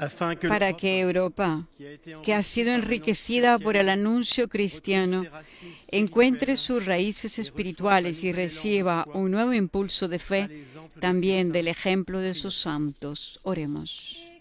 para que Europa, que ha sido enriquecida por el anuncio cristiano, encuentre sus raíces espirituales y reciba un nuevo impulso de fe también del ejemplo de sus santos. Oremos.